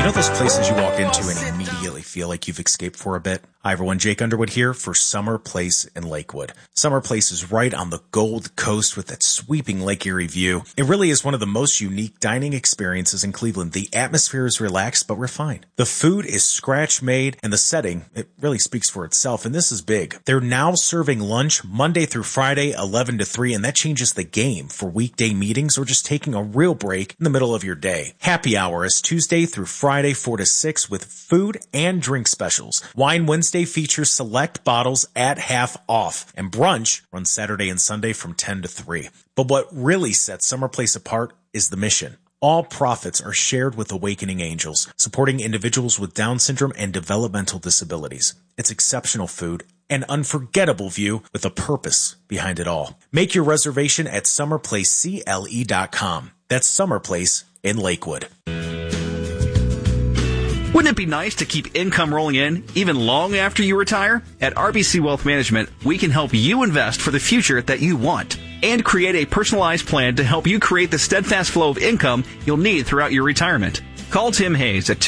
You know those places you walk into and immediately feel like you've escaped for a bit? Hi everyone, Jake Underwood here for Summer Place in Lakewood. Summer Place is right on the Gold Coast with that sweeping Lake Erie view. It really is one of the most unique dining experiences in Cleveland. The atmosphere is relaxed but refined. The food is scratch made and the setting, it really speaks for itself, and this is big. They're now serving lunch Monday through Friday, 11 to 3, and that changes the game for weekday meetings or just taking a real break in the middle of your day. Happy hour is Tuesday through Friday, 4 to 6 with food and drink specials. Wine Wednesday features select bottles at half off, and brunch runs Saturday and Sunday from 10 to 3. But what really sets Summer Place apart is the mission. All profits are shared with Awakening Angels, supporting individuals with Down syndrome and developmental disabilities. It's exceptional food, an unforgettable view with a purpose behind it all. Make your reservation at summerplacecle.com. That's Summer Place in Lakewood. Wouldn't it be nice to keep income rolling in even long after you retire? At RBC Wealth Management, we can help you invest for the future that you want and create a personalized plan to help you create the steadfast flow of income you'll need throughout your retirement. Call Tim Hayes at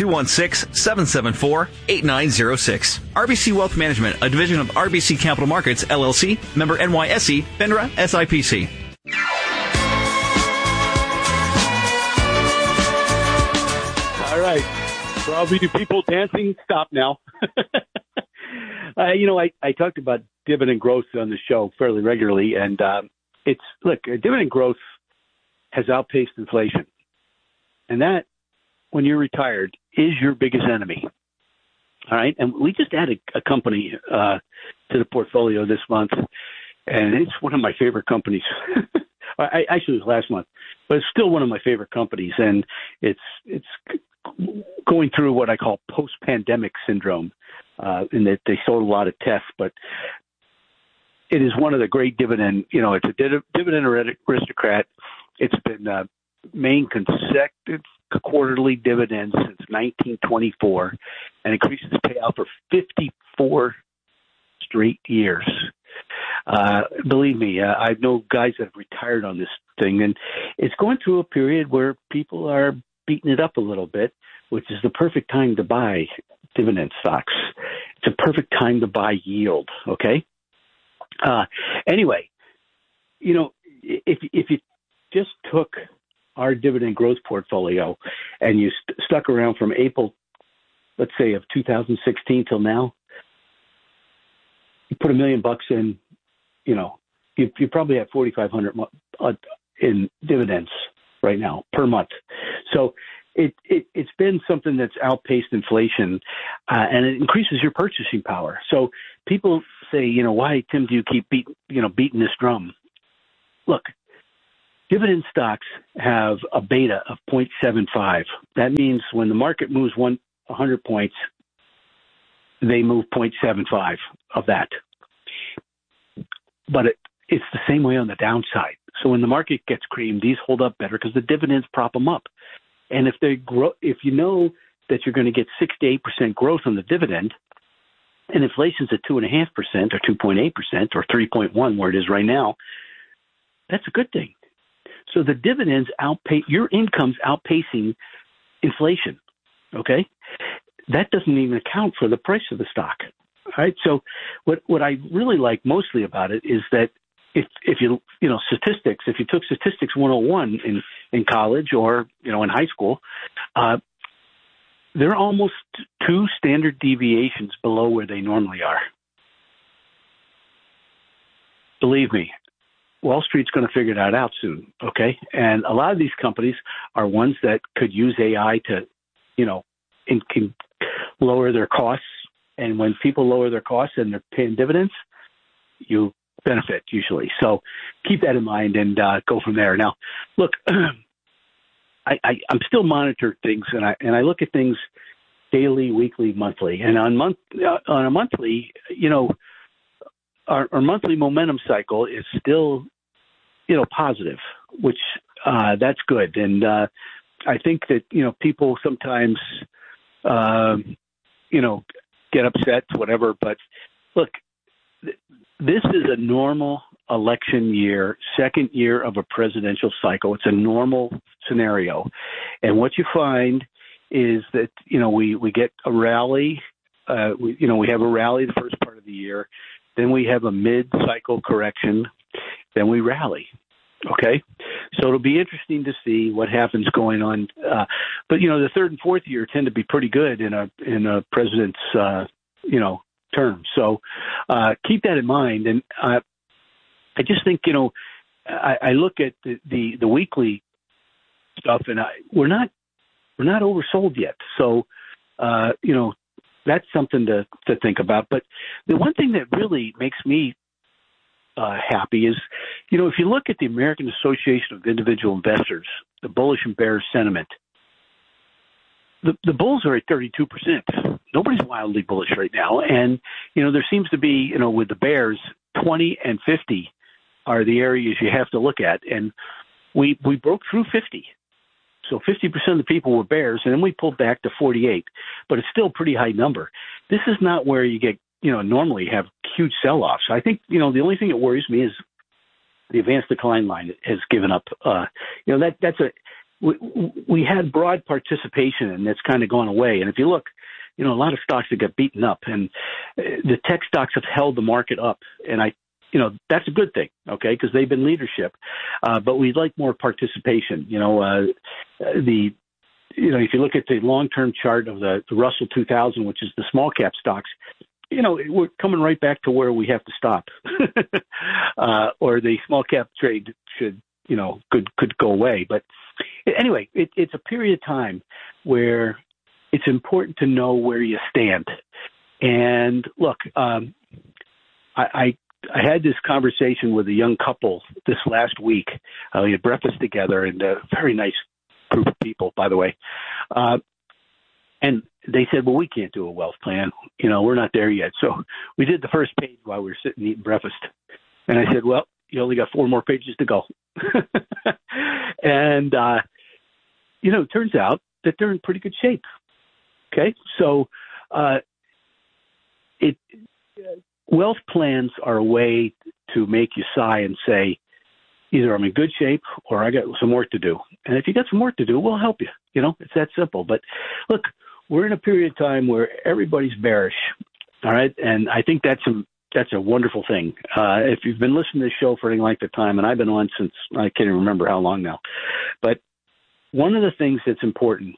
216-774-8906. RBC Wealth Management, a division of RBC Capital Markets, LLC, member NYSE, FINRA, SIPC. All right. For all of you people dancing, stop now. I talked about dividend growth on the show fairly regularly, and dividend growth has outpaced inflation. And that, when you're retired, is your biggest enemy. All right? And we just added a company to the portfolio this month, and it's one of my favorite companies. Actually, it was last month, but it's still one of my favorite companies, and it's going through what I call post-pandemic syndrome, in that they sold a lot of tests, but it is one of the great dividend, it's a dividend aristocrat. It's been main consecutive quarterly dividends since 1924 and increases payout for 54 straight years. Believe me, I know guys that have retired on this thing, and it's going through a period where people are beating it up a little bit, which is the perfect time to buy dividend stocks. It's a perfect time to buy yield, okay? Anyway, if you just took our dividend growth portfolio and you stuck around from April, let's say, of 2016 till now, you put $1 million in, you probably have $4,500 in dividends right now per month. So it's been something that's outpaced inflation, and it increases your purchasing power. So people say, why, Tim, do you keep beating this drum? Look, dividend stocks have a beta of 0.75. That means when the market moves 100 points, they move 0.75 of that. But it's the same way on the downside. So when the market gets creamed, these hold up better because the dividends prop them up. And if they grow, if you know that you're going to get 6 to 8% growth on the dividend, and inflation's at 2.5% or 2.8% or 3.1 where it is right now, that's a good thing. So the dividends outpace your income's outpacing inflation. Okay, that doesn't even account for the price of the stock. All right. So what I really like mostly about it is that if you statistics, if you took statistics 101 in college or in high school, they're almost 2 standard deviations below where they normally are. Believe me, Wall Street's going to figure that out soon. Okay, and a lot of these companies are ones that could use AI to, can lower their costs. And when people lower their costs and they're paying dividends, you benefit usually. So keep that in mind and go from there. Now, look, I'm still monitoring things, and I look at things daily, weekly, monthly, and on a monthly, our monthly momentum cycle is still, positive, which that's good. And I think that people sometimes get upset, whatever. But look, this is a normal election year, second year of a presidential cycle. It's a normal scenario. And what you find is that, we get a rally. We have a rally the first part of the year. Then we have a mid-cycle correction. Then we rally. Okay? So it'll be interesting to see what happens going on. But, the third and fourth year tend to be pretty good in a president's, term. So keep that in mind. And I just think, I look at the weekly stuff, and we're not oversold yet. So, that's something to think about. But the one thing that really makes me happy is, if you look at the American Association of Individual Investors, the bullish and bearish sentiment, the bulls are at 32%. Nobody's wildly bullish right now. And, there seems to be, with the bears, 20 and 50 are the areas you have to look at. And we broke through 50. So 50% of the people were bears, and then we pulled back to 48. But it's still a pretty high number. This is not where you get, normally have huge sell-offs. I think, the only thing that worries me is the advanced decline line has given up. We had broad participation, and that's kind of gone away. And if you look, a lot of stocks that got beaten up, and the tech stocks have held the market up. And that's a good thing, okay, because they've been leadership. But we'd like more participation. If you look at the long-term chart of the Russell 2000, which is the small cap stocks, we're coming right back to where we have to stop, or the small cap trade could go away. But anyway, it's a period of time where it's important to know where you stand. And look, I had this conversation with a young couple this last week. We had breakfast together, and a very nice group of people, by the way. And they said, well, we can't do a wealth plan. We're not there yet. So we did the first page while we were sitting eating breakfast. And I said, well, you only got 4 more pages to go. And, it turns out that they're in pretty good shape. Okay. So wealth plans are a way to make you sigh and say, either I'm in good shape or I got some work to do. And if you got some work to do, we'll help you. It's that simple. But look, we're in a period of time where everybody's bearish. All right. And I think that's a wonderful thing. If you've been listening to the show for any length of time, and I've been on since I can't even remember how long now, but one of the things that's important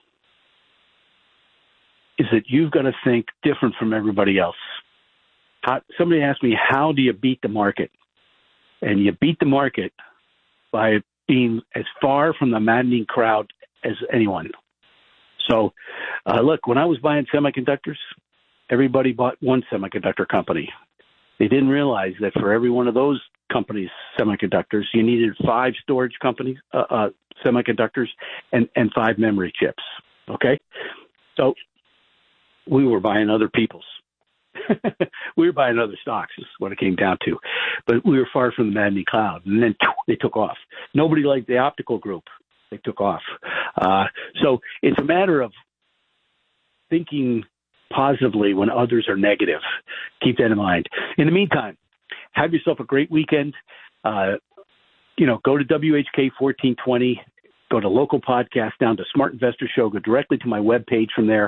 is that you've got to think different from everybody else. Somebody asked me, how do you beat the market? And you beat the market by being as far from the maddening crowd as anyone. So, look, when I was buying semiconductors, everybody bought one semiconductor company. They didn't realize that for every one of those companies' semiconductors, you needed 5 storage companies, semiconductors, and 5 memory chips. Okay? So we were buying other people's. We were buying other stocks is what it came down to. But we were far from the maddening cloud. And then they took off. Nobody liked the optical group. They took off. So it's a matter of thinking positively when others are negative. Keep that in mind. In the meantime, have yourself a great weekend. Go to WHK 1420. Go to local podcast, down to Smart Investor Show. Go directly to my webpage from there.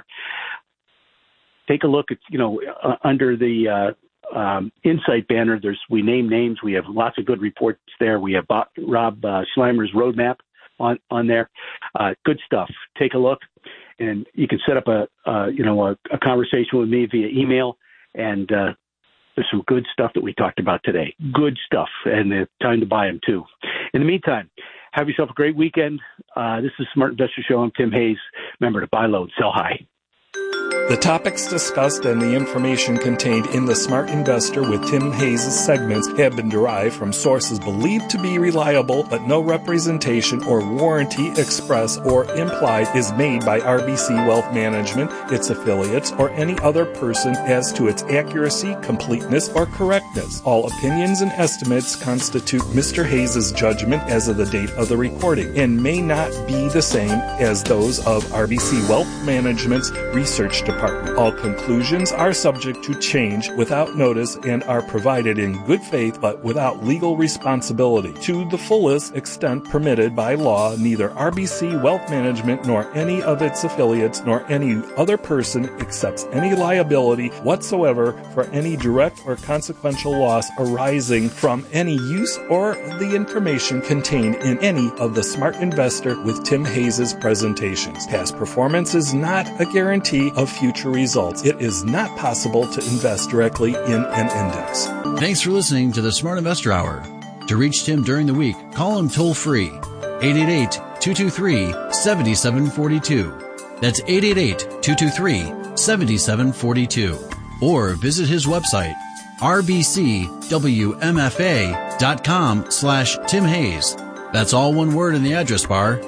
Take a look at, under the Insight banner, we name names. We have lots of good reports there. We have Rob Schleimer's roadmap on there. Good stuff. Take a look, and you can set up a conversation with me via email. And there's some good stuff that we talked about today. Good stuff, and it's time to buy them too. In the meantime, have yourself a great weekend. This is Smart Investor Show. I'm Tim Hayes. Remember to buy low and sell high. The topics discussed and the information contained in the Smart Investor with Tim Hayes' segments have been derived from sources believed to be reliable, but no representation or warranty expressed or implied is made by RBC Wealth Management, its affiliates, or any other person as to its accuracy, completeness, or correctness. All opinions and estimates constitute Mr. Hayes' judgment as of the date of the recording and may not be the same as those of RBC Wealth Management's research department. Department. All conclusions are subject to change without notice and are provided in good faith but without legal responsibility. To the fullest extent permitted by law, neither RBC Wealth Management nor any of its affiliates nor any other person accepts any liability whatsoever for any direct or consequential loss arising from any use or the information contained in any of the Smart Investor with Tim Hayes' presentations. Past performance is not a guarantee of future results. It is not possible to invest directly in an index. Thanks for listening to the Smart Investor Hour. To reach Tim during the week, call him toll-free, 888-223-7742. That's 888-223-7742. Or visit his website, rbcwmfa.com/Tim Hayes. That's all one word in the address bar,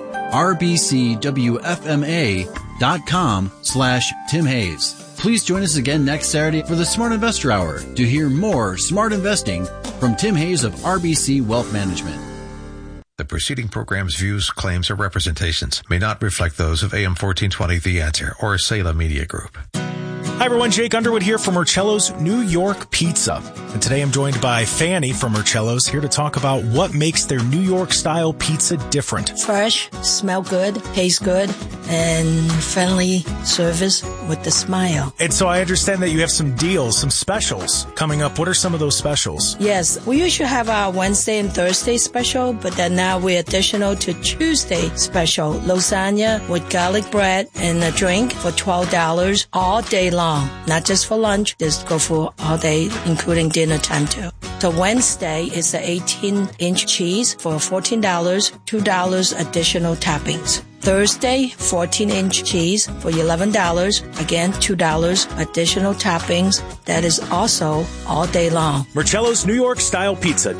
rbcwfma.com/Tim Hayes. Please join us again next Saturday for the Smart Investor Hour to hear more smart investing from Tim Hayes of RBC Wealth Management. The preceding program's views, claims, or representations may not reflect those of AM 1420 The Answer or Salem Media Group. Hi everyone, Jake Underwood here from Marcello's New York Pizza. And today I'm joined by Fanny from Marcello's here to talk about what makes their New York style pizza different. Fresh, smell good, taste good, and friendly service with the smile. And so I understand that you have some deals, some specials coming up. What are some of those specials? Yes, we usually have our Wednesday and Thursday special, but then now we're additional to Tuesday special. Lasagna with garlic bread and a drink for $12 all day long. Not just for lunch, just go for all day, including dinner time too. So Wednesday is the 18-inch cheese for $14, $2 additional toppings. Thursday, 14-inch cheese for $11. Again, $2 additional toppings. That is also all day long. Marcello's New York Style Pizza,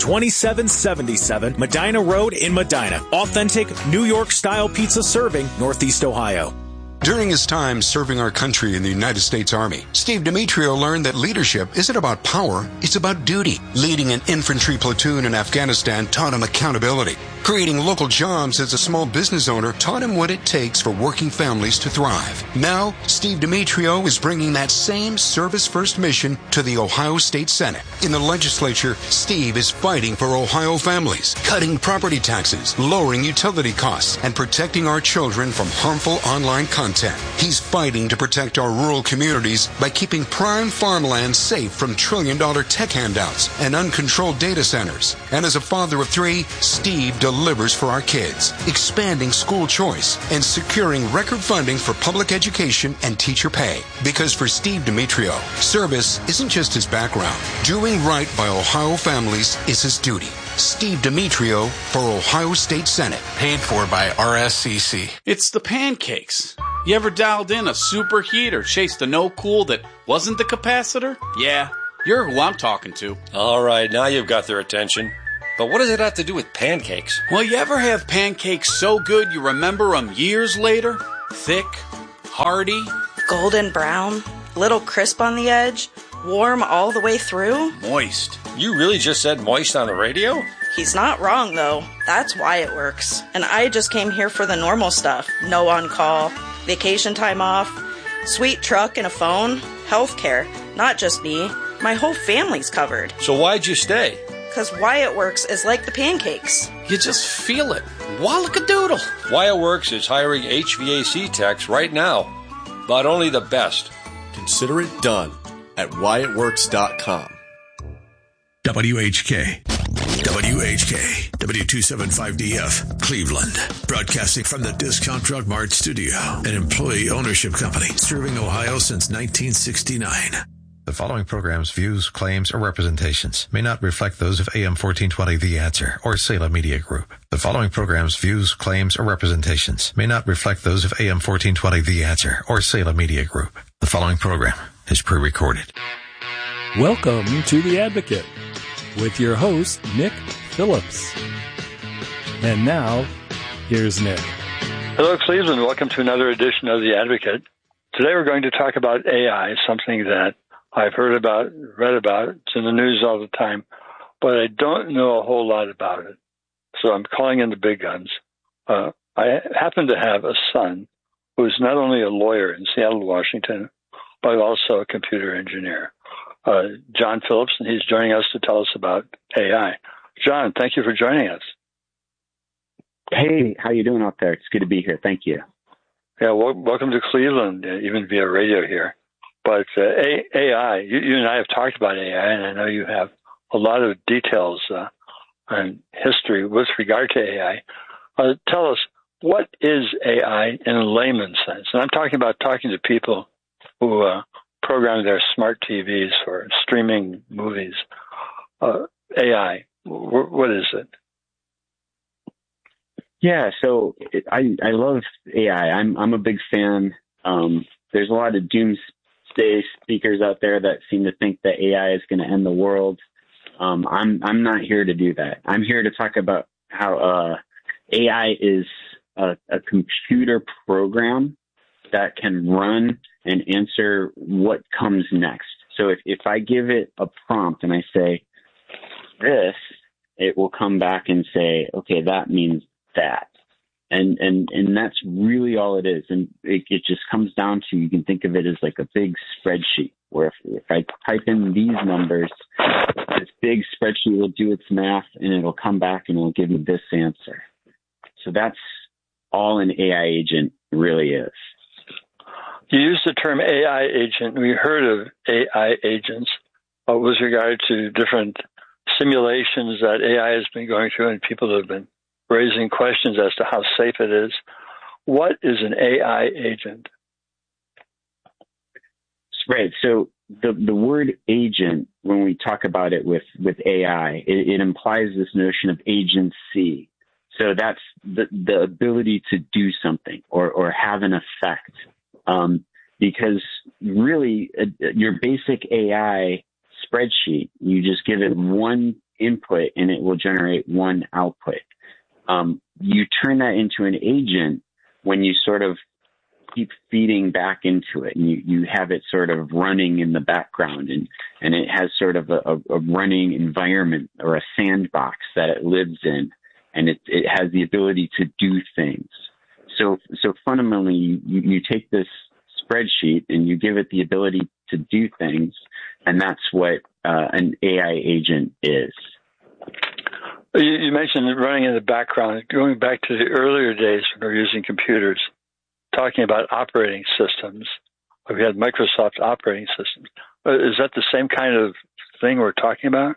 2777 Medina Road in Medina. Authentic New York Style pizza serving Northeast Ohio. During his time serving our country in the United States Army, Steve Demetrio learned that leadership isn't about power, it's about duty. Leading an infantry platoon in Afghanistan taught him accountability. Creating local jobs as a small business owner taught him what it takes for working families to thrive. Now, Steve Demetrio is bringing that same service-first mission to the Ohio State Senate. In the legislature, Steve is fighting for Ohio families, cutting property taxes, lowering utility costs, and protecting our children from harmful online content. He's fighting to protect our rural communities by keeping prime farmland safe from trillion-dollar tech handouts and uncontrolled data centers. And as a father of three, Steve delivers for our kids, expanding school choice and securing record funding for public education and teacher pay. Because for Steve Demetrio, service isn't just his background. Doing right by Ohio families is his duty. Steve Demetrio for Ohio State Senate. Paid for by RSCC. It's the pancakes. You ever dialed in a superheat or chased a no-cool that wasn't the capacitor? Yeah, you're who I'm talking to. All right, now you've got their attention. But what does it have to do with pancakes? Well, you ever have pancakes so good you remember them years later? Thick, hearty, golden brown, little crisp on the edge, warm all the way through. Moist. You really just said moist on the radio? He's not wrong, though. That's why it works. And I just came here for the normal stuff. No on-call, vacation time off, sweet truck and a phone, healthcare. Not just me. My whole family's covered. So why'd you stay? Because Wyatt Works is like the pancakes. You just feel it. Wallakadoodle. Wyatt Works is hiring HVAC techs right now, but only the best. Consider it done at WyattWorks.com. WHK, W275DF, Cleveland, broadcasting from the Discount Drug Mart studio, an employee ownership company serving Ohio since 1969. The following program's views, claims, or representations may not reflect those of AM 1420 The Answer or Salem Media Group. The following program's views, claims, or representations may not reflect those of AM 1420 The Answer or Salem Media Group. The following program is pre-recorded. Welcome to The Advocate with your host, Nick Phillips. And now, here's Nick. Hello, Cleveland. Welcome to another edition of The Advocate. Today we're going to talk about AI, something that I've heard about, read about. It's in the news all the time, but I don't know a whole lot about it. So I'm calling in the big guns. I happen to have a son who is not only a lawyer in Seattle, Washington, but also a computer engineer. John Phillips, and he's joining us to tell us about AI. John, thank you for joining us. Hey, how you doing out there? It's good to be here. Thank you. Yeah, welcome to Cleveland, even via radio here. But AI, you and I have talked about AI, and I know you have a lot of details on history with regard to AI. Tell us, what is AI in a layman's sense? And I'm talking to people who program their smart TVs for streaming movies. AI, what is it? Yeah, so I love AI. I'm a big fan. There's a lot of doomsday speakers out there that seem to think that AI is going to end the world. I'm not here to do that. I'm here to talk about how AI is a computer program that can run and answer what comes next. So if I give it a prompt and I say this, it will come back and say, okay, that means that. And that's really all it is. And it just comes down to, you can think of it as like a big spreadsheet where if I type in these numbers, this big spreadsheet will do its math and it'll come back and it'll give me this answer. So that's all an AI agent really is. You used the term AI agent. We heard of AI agents with regard to different simulations that AI has been going through, and people have been raising questions as to how safe it is. What is an AI agent? Right. So the word agent, when we talk about it with AI, it implies this notion of agency. So that's the ability to do something or have an effect. Because really, your basic AI spreadsheet, you just give it one input and it will generate one output. You turn that into an agent when you sort of keep feeding back into it, and you have it sort of running in the background, and it has sort of a running environment or a sandbox that it lives in, and it has the ability to do things. So fundamentally, you take this spreadsheet and you give it the ability to do things, and that's what an AI agent is. You mentioned running in the background, going back to the earlier days when we were using computers, talking about operating systems. We had Microsoft operating systems. Is that the same kind of thing we're talking about?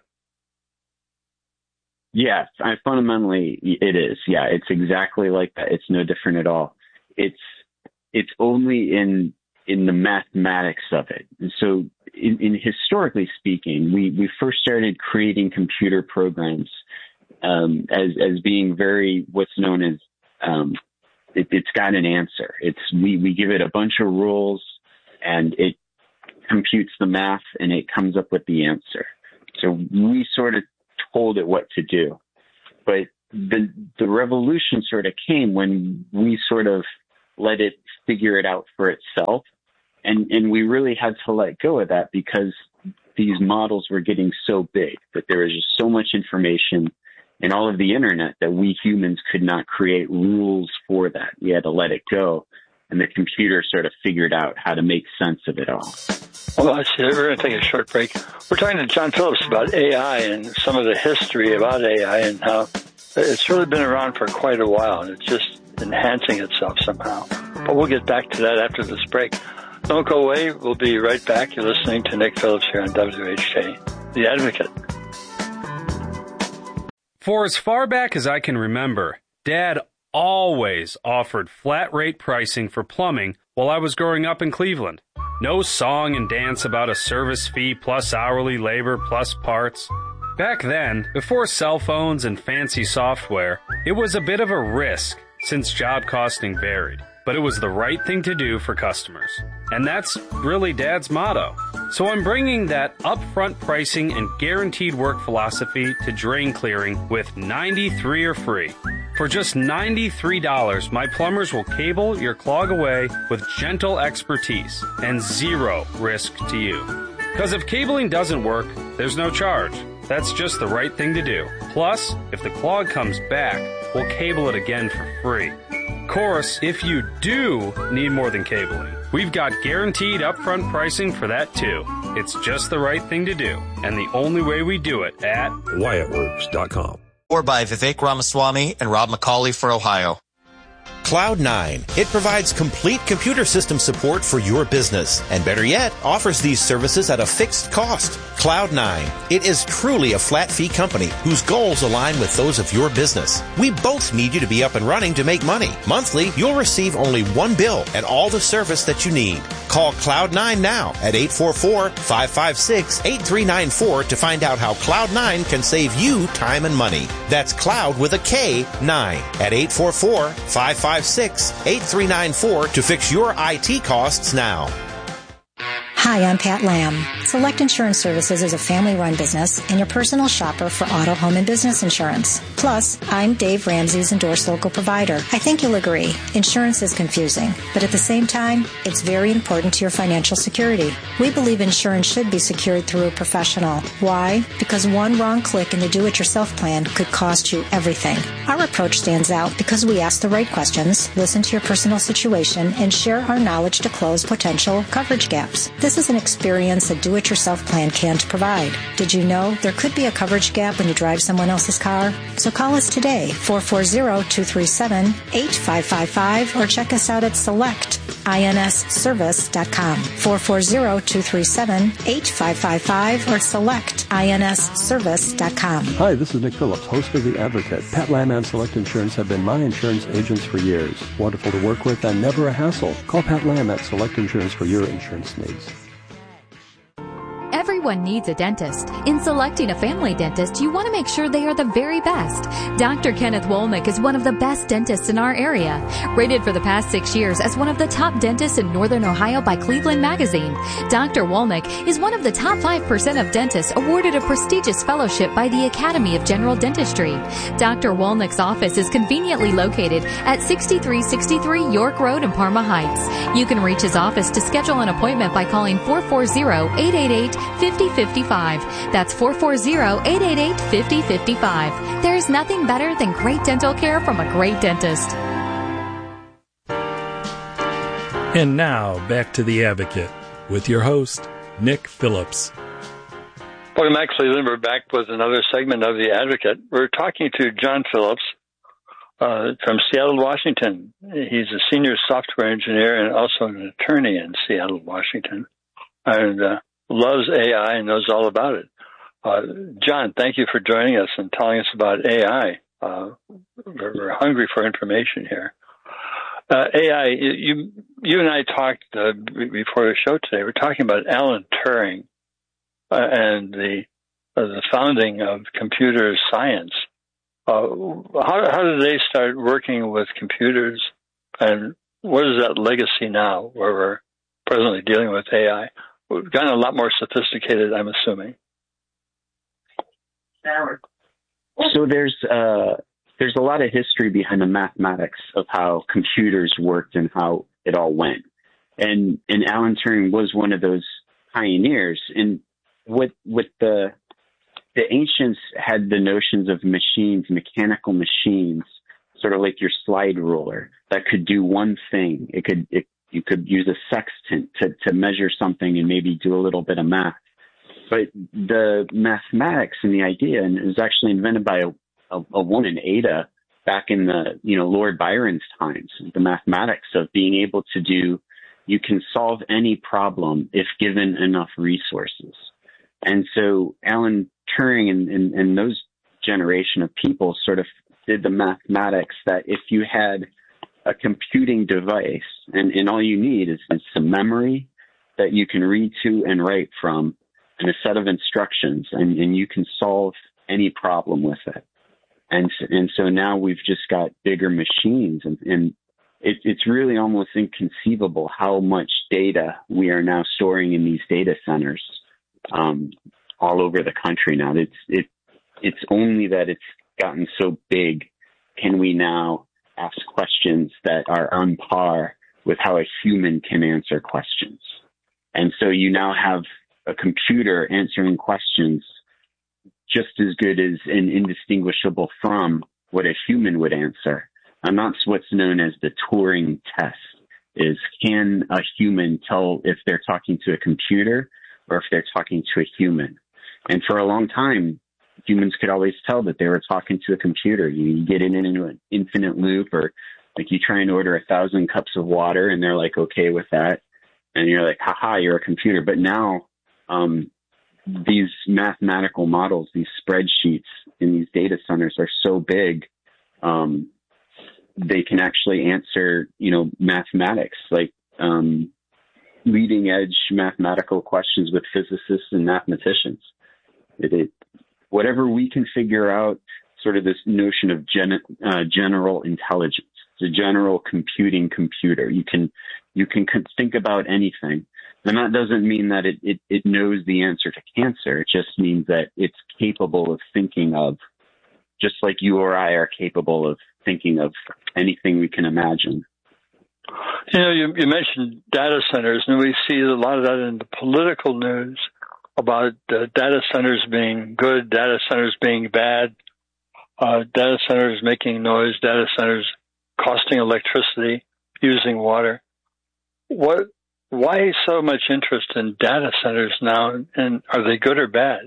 Yes, fundamentally it is. Yeah, it's exactly like that. It's no different at all. It's only in the mathematics of it. And so in historically speaking, we first started creating computer programs as being very what's known as it's got an answer. We give it a bunch of rules and it computes the math and it comes up with the answer. So we sort of told it what to do. But the revolution sort of came when we sort of let it figure it out for itself. And we really had to let go of that because these models were getting so big that there was just so much information in all of the internet that we humans could not create rules for that. We had to let it go, and the computer sort of figured out how to make sense of it all. Well, I see. We're going to take a short break. We're talking to John Phillips about AI and some of the history about AI and how it's really been around for quite a while, and it's just enhancing itself somehow. But we'll get back to that after this break. Don't go away. We'll be right back. You're listening to Nick Phillips here on WHK, The Advocate. For as far back as I can remember, Dad always offered flat rate pricing for plumbing while I was growing up in Cleveland. No song and dance about a service fee plus hourly labor plus parts. Back then, before cell phones and fancy software, it was a bit of a risk since job costing varied. But it was the right thing to do for customers. And that's really Dad's motto. So I'm bringing that upfront pricing and guaranteed work philosophy to drain clearing with 93 or free. For just $93, my plumbers will cable your clog away with gentle expertise and zero risk to you. Because if cabling doesn't work, there's no charge. That's just the right thing to do. Plus, if the clog comes back, we'll cable it again for free. course, if you do need more than cabling, we've got guaranteed upfront pricing for that too. It's just the right thing to do, and the only way we do it at WyattWorks.com. Or by Vivek Ramaswamy and Rob McCauley for Ohio. Cloud9. It provides complete computer system support for your business, and better yet, offers these services at a fixed cost. Cloud9. It is truly a flat fee company whose goals align with those of your business. We both need you to be up and running to make money. Monthly, you'll receive only one bill and all the service that you need. Call Cloud9 now at 844-556-8394 to find out how Cloud9 can save you time and money. That's Cloud with a K, 9 at 844-556-8394 to fix your IT costs now. Hi, I'm Pat Lamb. Select Insurance Services is a family-run business and your personal shopper for auto, home, and business insurance. Plus, I'm Dave Ramsey's endorsed local provider. I think you'll agree, insurance is confusing, but at the same time, it's very important to your financial security. We believe insurance should be secured through a professional. Why? Because one wrong click in the do-it-yourself plan could cost you everything. Our approach stands out because we ask the right questions, listen to your personal situation, and share our knowledge to close potential coverage gaps. This is an experience a do-it-yourself plan can't provide. Did you know there could be a coverage gap when you drive someone else's car? So call us today, 440-237-8555, or check us out at selectinsservice.com, 440-237-8555, or selectinsservice.com. Hi, this is Nick Phillips, host of The Advocate. Pat Lamb and Select Insurance have been my insurance agents for years. Wonderful to work with and never a hassle. Call Pat Lamb at Select Insurance for your insurance needs. Everyone needs a dentist. In selecting a family dentist, you want to make sure they are the very best. Dr. Kenneth Wolnick is one of the best dentists in our area. Rated for the past 6 years as one of the top dentists in Northern Ohio by Cleveland Magazine. Dr. Wolnick is one of the top 5% of dentists awarded a prestigious fellowship by the Academy of General Dentistry. Dr. Wolnick's office is conveniently located at 6363 York Road in Parma Heights. You can reach his office to schedule an appointment by calling 440-888-5055. That's 440-888-5055. There's nothing better than great dental care from a great dentist. And now, back to The Advocate with your host, Nick Phillips. Welcome back, Cleveland. We're back with another segment of The Advocate. We're talking to John Phillips from Seattle, Washington. He's a senior software engineer and also an attorney in Seattle, Washington. And loves AI and knows all about it. John, thank you for joining us and telling us about AI. We're hungry for information here. AI, you and I talked before the show today. We're talking about Alan Turing and the founding of computer science. How did they start working with computers, and what is that legacy now where we're presently dealing with AI? We've gotten a lot more sophisticated, I'm assuming. So there's a lot of history behind the mathematics of how computers worked and how it all went. And Alan Turing was one of those pioneers. And what the ancients had the notions of machines, mechanical machines, sort of like your slide ruler that could do one thing. You could use a sextant to measure something and maybe do a little bit of math. But the mathematics and the idea, and it was actually invented by a woman, Ada, back in the, Lord Byron's times, the mathematics of being able to you can solve any problem if given enough resources. And so Alan Turing and those generation of people sort of did the mathematics that if you had a computing device, and all you need is some memory that you can read to and write from, and a set of instructions, and you can solve any problem with it. And so now we've just got bigger machines, and it's really almost inconceivable how much data we are now storing in these data centers all over the country now. It's only that it's gotten so big can we now ask questions that are on par with how a human can answer questions. And so you now have a computer answering questions just as good as and indistinguishable from what a human would answer. And that's what's known as the Turing test, is can a human tell if they're talking to a computer or if they're talking to a human? And for a long time, humans could always tell that they were talking to a computer. You get into an infinite loop, or like you try and order 1,000 cups of water and they're like, okay with that. And you're like, haha, you're a computer. But now, these mathematical models, these spreadsheets in these data centers are so big, they can actually answer, mathematics, like leading edge mathematical questions with physicists and mathematicians. Whatever we can figure out, sort of this notion of general intelligence, it's a general computing computer. You can think about anything. And that doesn't mean that it knows the answer to cancer. It just means that it's capable of thinking of, just like you or I are capable of thinking of anything we can imagine. You mentioned data centers, and we see a lot of that in the political news about data centers being good, data centers being bad, data centers making noise, data centers costing electricity, using water. Why so much interest in data centers now, and are they good or bad?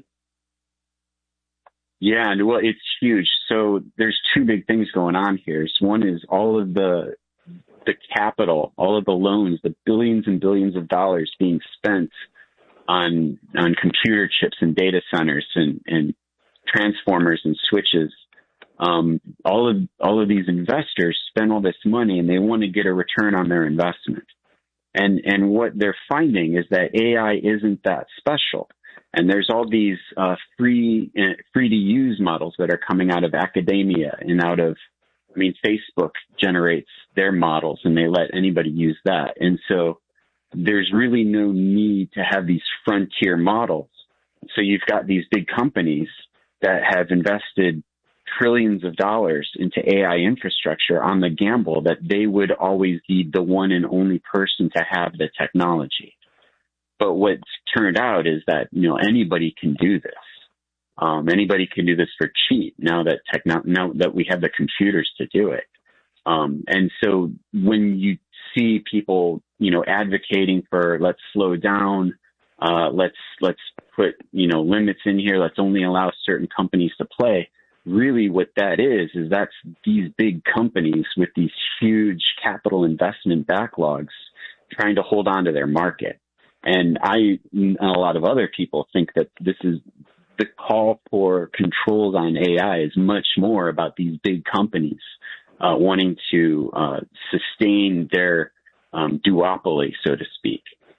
Yeah, well, it's huge. So there's two big things going on here. So one is all of the capital, all of the loans, the billions and billions of dollars being spent on computer chips and data centers and transformers and switches. All of these investors spend all this money and they want to get a return on their investment. And what they're finding is that AI isn't that special. And there's all these free to use models that are coming out of academia and Facebook generates their models and they let anybody use that. And so there's really no need to have these frontier models. So you've got these big companies that have invested trillions of dollars into AI infrastructure on the gamble that they would always be the one and only person to have the technology. But what's turned out is that, anybody can do this. Anybody can do this for cheap now that we have the computers to do it. And so when you see people, advocating for let's slow down, let's put, limits in here, let's only allow certain companies to play. Really what that is that's these big companies with these huge capital investment backlogs trying to hold on to their market. And I and a lot of other people think that this is the call for controls on AI is much more about these big companies wanting to sustain their duopoly, so to speak.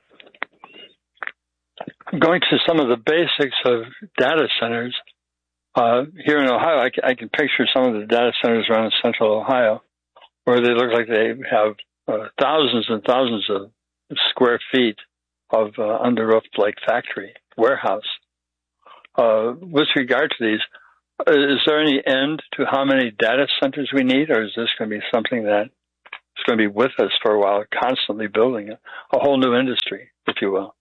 Going to some of the basics of data centers, here in Ohio, I can picture some of the data centers around central Ohio where they look like they have thousands and thousands of square feet of under-roofed like factory, warehouse. With regard to these, is there any end to how many data centers we need, or is this going to be something that is going to be with us for a while, constantly building a whole new industry, if you will?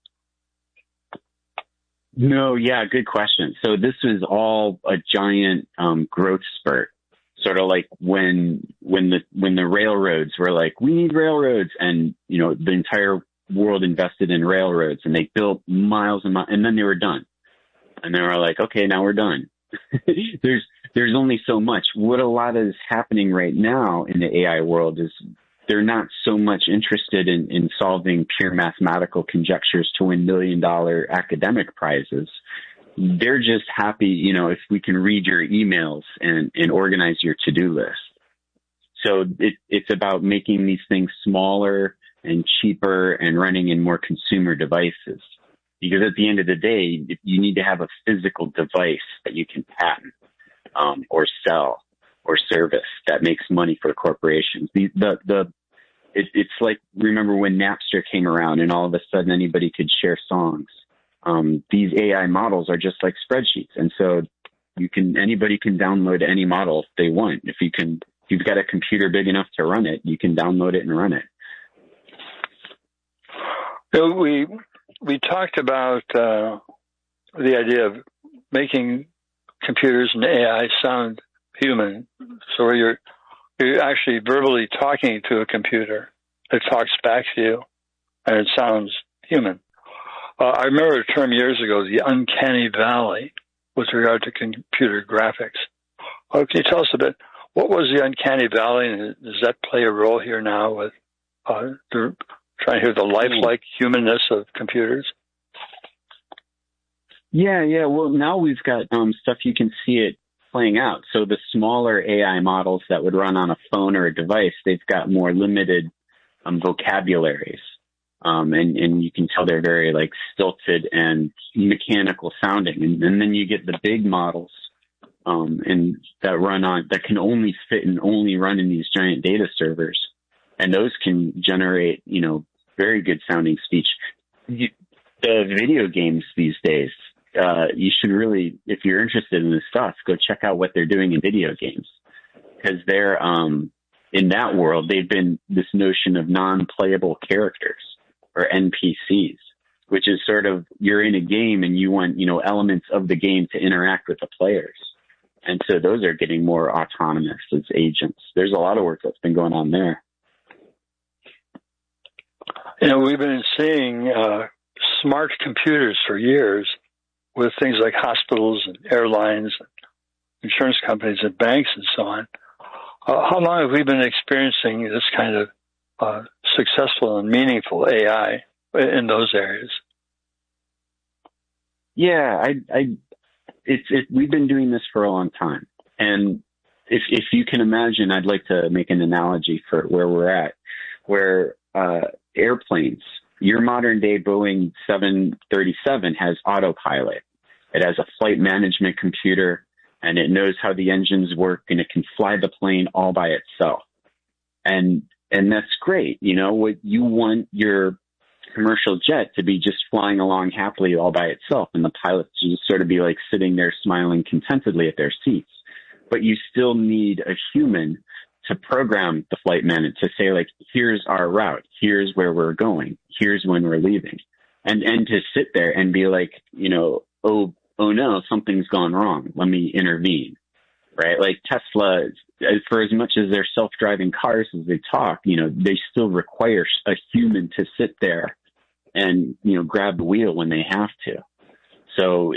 No, yeah, good question. So this is all a giant growth spurt, sort of like when the railroads were like, we need railroads, and the entire world invested in railroads, and they built miles and miles, and then they were done, and they were like, okay, now we're done. There's only so much. What a lot is happening right now in the AI world is they're not so much interested in solving pure mathematical conjectures to win $1 million academic prizes. They're just happy, if we can read your emails and organize your to-do list. So it's about making these things smaller and cheaper and running in more consumer devices. Because at the end of the day, you need to have a physical device that you can patent or sell or service that makes money for corporations. It's like, remember when Napster came around and all of a sudden anybody could share songs. These AI models are just like spreadsheets, and so anybody can download any model if they want. If you've got a computer big enough to run it, you can download it and run it. So we talked about the idea of making computers and AI sound human. So you're you're actually verbally talking to a computer that talks back to you, and it sounds human. I remember a term years ago, the uncanny valley, with regard to computer graphics. Can you tell us a bit, what was the uncanny valley, and does that play a role here now with trying to hear the lifelike humanness of computers? Yeah. Well, now we've got stuff you can see it playing out. So the smaller AI models that would run on a phone or a device, they've got more limited vocabularies. And you can tell they're very like stilted and mechanical sounding. And then you get the big models, and that can only fit and only run in these giant data servers. And those can generate, very good sounding speech. The video games these days, you should really, if you're interested in this stuff, go check out what they're doing in video games. Because they're, in that world, they've been this notion of non-playable characters, or NPCs, which is sort of, you're in a game and you want, elements of the game to interact with the players. And so those are getting more autonomous as agents. There's a lot of work that's been going on there. We've been seeing smart computers for years with things like hospitals and airlines, and insurance companies and banks and so on. How long have we been experiencing this kind of successful and meaningful AI in those areas? Yeah, we've been doing this for a long time. And if you can imagine, I'd like to make an analogy for where we're at, where airplanes, your modern day Boeing 737 has autopilot. It has a flight management computer, and it knows how the engines work, and it can fly the plane all by itself. And that's great. What you want your commercial jet to be just flying along happily all by itself, and the pilots just sort of be like sitting there smiling contentedly at their seats. But you still need a human to program the flight manager to say, like, here's our route, here's where we're going, here's when we're leaving. And to sit there and be like, oh no, something's gone wrong, let me intervene. Right? Like Tesla, for as much as they're self-driving cars as they talk, they still require a human to sit there and, grab the wheel when they have to. So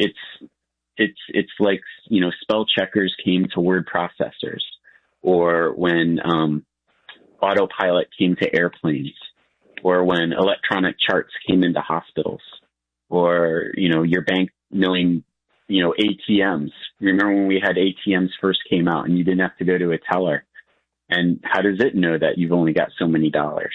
it's like, spell checkers came to word processors, or when autopilot came to airplanes, or when electronic charts came into hospitals, or, your bank knowing, ATMs. Remember when we had ATMs first came out and you didn't have to go to a teller? And how does it know that you've only got so many dollars?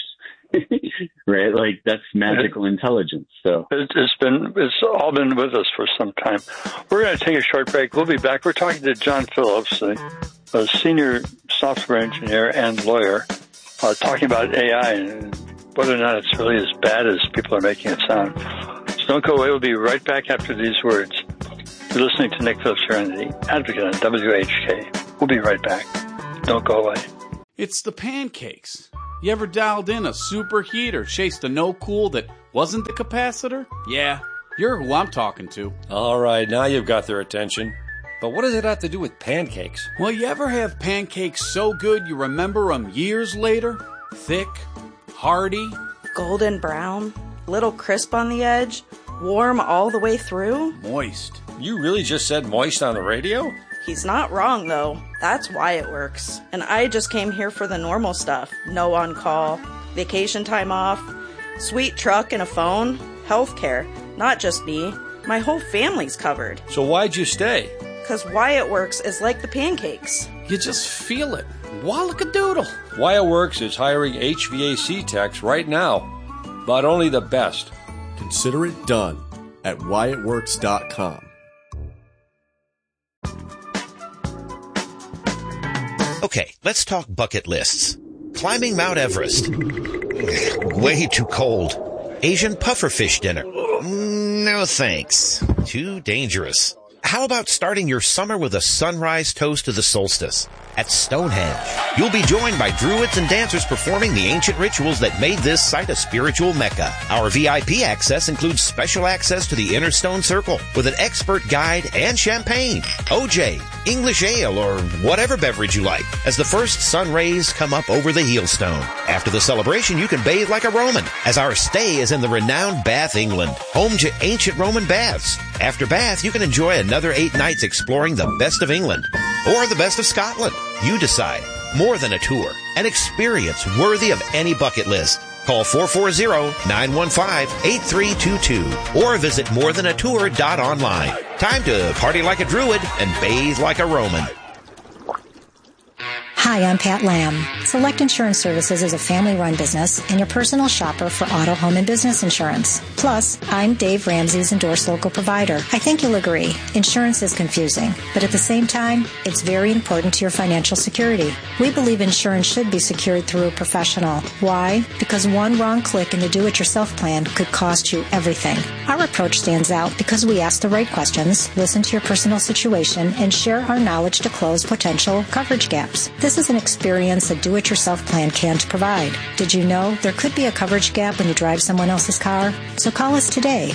Right? Like, that's magical intelligence. So it's all been with us for some time. We're going to take a short break. We'll be back. We're talking to John Phillips, a senior software engineer and lawyer, talking about AI and whether or not it's really as bad as people are making it sound. So don't go away. We'll be right back after these words. You're listening to Nick Phillips here on The Advocate on WHK. We'll be right back. Don't go away. It's the pancakes. You ever dialed in a superheat or chased a no-cool that wasn't the capacitor? Yeah, you're who I'm talking to. All right, now you've got their attention. But what does it have to do with pancakes? Well, you ever have pancakes so good you remember them years later? Thick, hearty, golden brown, little crisp on the edge, warm all the way through. Moist. You really just said moist on the radio? He's not wrong, though. That's why it works. And I just came here for the normal stuff. No on-call, vacation time off, sweet truck and a phone, healthcare. Not just me. My whole family's covered. So why'd you stay? Because Wyatt Works is like the pancakes. You just feel it. Wallakadoodle. Wyatt Works is hiring HVAC techs right now, but only the best. Consider it done at WyattWorks.com. Okay, let's talk bucket lists. Climbing Mount Everest. Way too cold. Asian pufferfish dinner. No thanks. Too dangerous. How about starting your summer with a sunrise toast to the solstice? At Stonehenge, you'll be joined by druids and dancers performing the ancient rituals that made this site a spiritual mecca. Our VIP access includes special access to the Inner Stone Circle with an expert guide and champagne. OJ, English ale, or whatever beverage you like as the first sun rays come up over the Heelstone. After the celebration, you can bathe like a Roman, as our stay is in the renowned Bath, England, home to ancient Roman baths. After Bath, you can enjoy another 8 nights exploring the best of England or the best of Scotland. You decide. More than a tour, an experience worthy of any bucket list. Call 440-915-8322 or visit morethanatour.online. Time to party like a Druid and bathe like a Roman. Hi, I'm Pat Lamb. Select Insurance Services is a family-run business and your personal shopper for auto, home, and business insurance. Plus, I'm Dave Ramsey's endorsed local provider. I think you'll agree, insurance is confusing, but at the same time, it's very important to your financial security. We believe insurance should be secured through a professional. Why? Because one wrong click in the do-it-yourself plan could cost you everything. Our approach stands out because we ask the right questions, listen to your personal situation, and share our knowledge to close potential coverage gaps. This is an experience a do-it-yourself plan can't provide. Did you know there could be a coverage gap when you drive someone else's car? So call us today,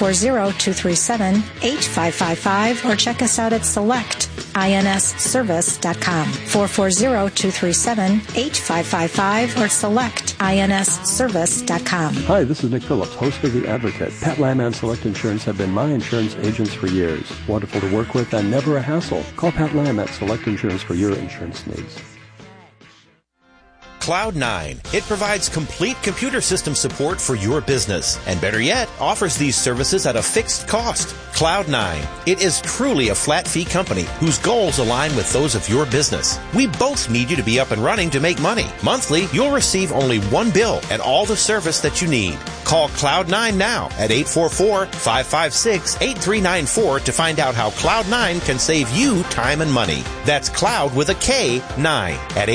440-237-8555, or check us out at selectinsservice.com, 440-237-8555, or selectinsservice.com. Hi, this is Nick Phillips, host of The Advocate. Pat Lamb and Select Insurance have been my insurance agents for years. Wonderful to work with and never a hassle. Call Pat Lamb at Select Insurance for your insurance needs. Cloud9. It provides complete computer system support for your business, and better yet, offers these services at a fixed cost. Cloud9. It is truly a flat fee company whose goals align with those of your business. We both need you to be up and running to make money. Monthly, you'll receive only one bill and all the service that you need. Call Cloud9 now at 844-556-8394 to find out how Cloud9 can save you time and money. That's Cloud with a K, 9 at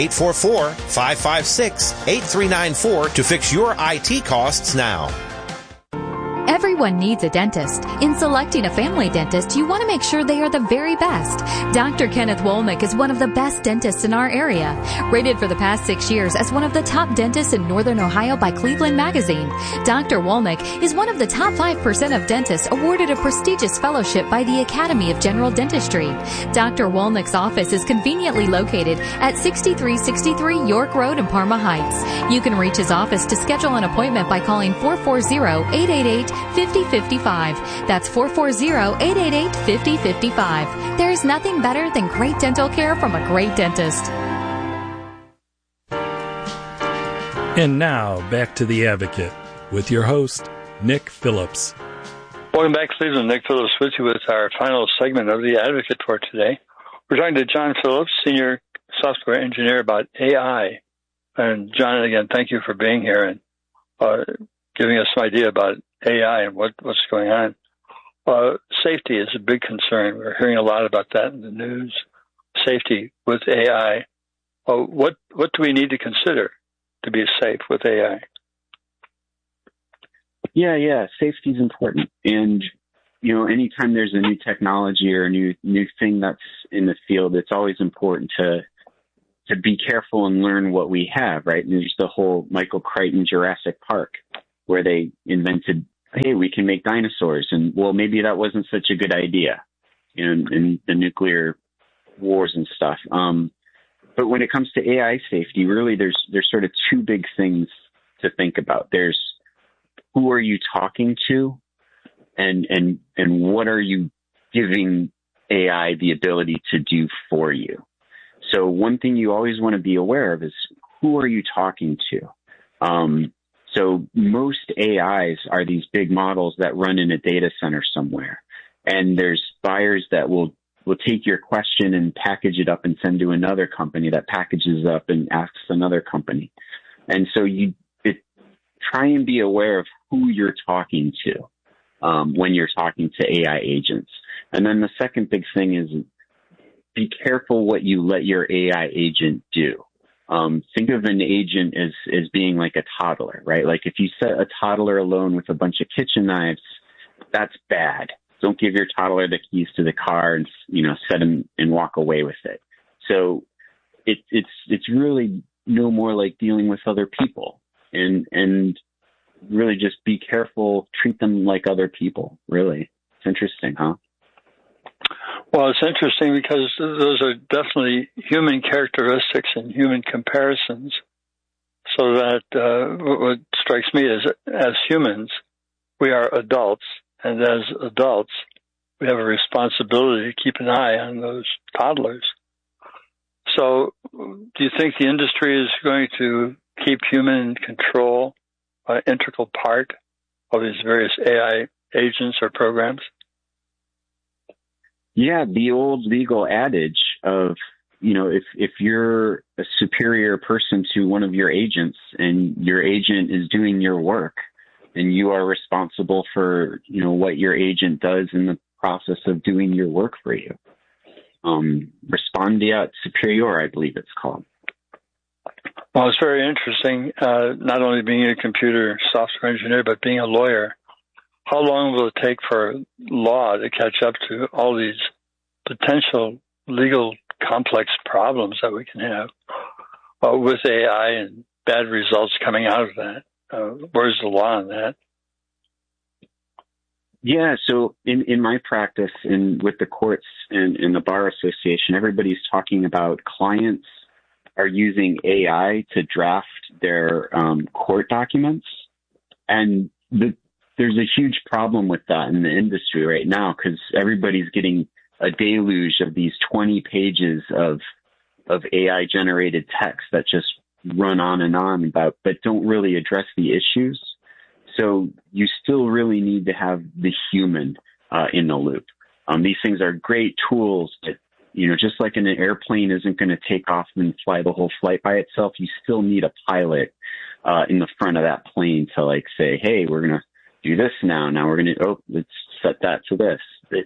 844-556-8394 to fix your IT costs now. Everyone needs a dentist. In selecting a family dentist, you want to make sure they are the very best. Dr. Kenneth Womack is one of the best dentists in our area. Rated for the past 6 years as one of the top dentists in Northern Ohio by Cleveland Magazine. Dr. Womack is one of the top 5% of dentists awarded a prestigious fellowship by the Academy of General Dentistry. Dr. Womack's office is conveniently located at 6363 York Road in Parma Heights. You can reach his office to schedule an appointment by calling 440-888-5055. That's 440-888-5055. There's nothing better than great dental care from a great dentist. And now, back to The Advocate with your host, Nick Phillips. Welcome back, Cleveland. Nick Phillips with you with our final segment of The Advocate for today. We're talking to John Phillips, Senior Software Engineer, about AI. And John, again, thank you for being here and giving us some idea about AI and what's going on. Safety is a big concern. We're hearing a lot about that in the news. Safety with AI. What do we need to consider to be safe with AI? Yeah. Safety is important. And, anytime there's a new technology or a new thing that's in the field, it's always important to be careful and learn what we have, right? And there's the whole Michael Crichton Jurassic Park, where they invented, hey, we can make dinosaurs. And, well, maybe that wasn't such a good idea in the nuclear wars and stuff. But when it comes to AI safety, really there's sort of two big things to think about. There's who are you talking to and what are you giving AI the ability to do for you? So one thing you always want to be aware of is who are you talking to? So most AIs are these big models that run in a data center somewhere. And there's buyers that will take your question and package it up and send to another company that packages up and asks another company. And so try and be aware of who you're talking to when you're talking to AI agents. And then the second big thing is be careful what you let your AI agent do. Think of an agent as being like a toddler, right? Like if you set a toddler alone with a bunch of kitchen knives, that's bad. Don't give your toddler the keys to the car and, set him and walk away with it. So it's really no more like dealing with other people and really just be careful, treat them like other people, really. It's interesting, huh? Well, it's interesting because those are definitely human characteristics and human comparisons. So that what strikes me is, as humans, we are adults, and as adults, we have a responsibility to keep an eye on those toddlers. So do you think the industry is going to keep human control an integral part of these various AI agents or programs? Yeah, the old legal adage of, if you're a superior person to one of your agents and your agent is doing your work, then you are responsible for, what your agent does in the process of doing your work for you. Respondeat superior, I believe it's called. Well, it's very interesting, not only being a computer software engineer, but being a lawyer. How long will it take for law to catch up to all these potential legal complex problems that we can have with AI and bad results coming out of that? Where's the law on that? Yeah, so in my practice and with the courts and in the Bar Association, everybody's talking about clients are using AI to draft their court documents. And there's a huge problem with that in the industry right now because everybody's getting a deluge of these 20 pages of AI-generated text that just run on and on about, but don't really address the issues. So you still really need to have the human in the loop. These things are great tools, but just like an airplane isn't going to take off and fly the whole flight by itself, you still need a pilot in the front of that plane to say, hey, we're going to do this now. Now we're going to, let's set that to this.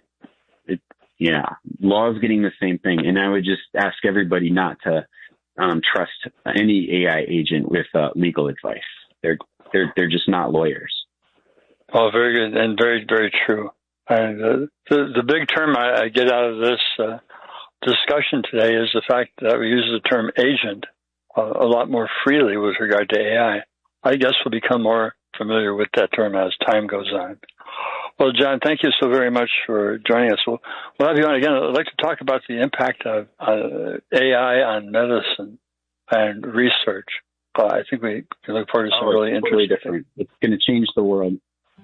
Law is getting the same thing. And I would just ask everybody not to trust any AI agent with legal advice. They're just not lawyers. Oh, very good and very, very true. And the big term I get out of this discussion today is the fact that we use the term agent a lot more freely with regard to AI. I guess we'll become more familiar with that term as time goes on. Well, John, thank you so very much for joining us. We'll have you on again. I'd like to talk about the impact of AI on medicine and research. I think we can look forward to some really interesting. Different. It's going to change the world.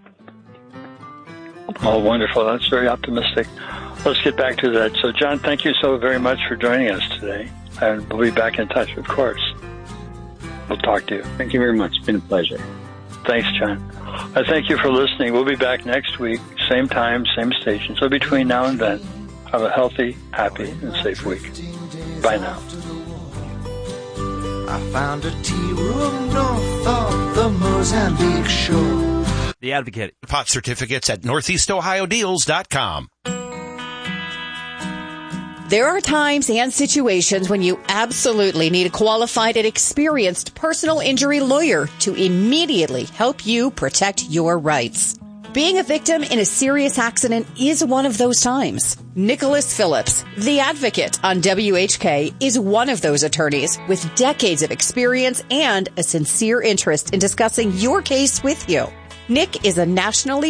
Oh, wonderful. That's very optimistic. Let's get back to that. So, John, thank you so very much for joining us today. And we'll be back in touch, of course. We'll talk to you. Thank you very much. It's been a pleasure. Thanks, John. I thank you for listening. We'll be back next week, same time, same station. So between now and then, have a healthy, happy, and safe week. Bye now. I found a tea room north of the Mozambique shore. The Advocate. Pot certificates at NortheastOhioDeals.com. There are times and situations when you absolutely need a qualified and experienced personal injury lawyer to immediately help you protect your rights. Being a victim in a serious accident is one of those times. Nicholas Phillips, the Advocate on WHK, is one of those attorneys with decades of experience and a sincere interest in discussing your case with you. Nick is a nationally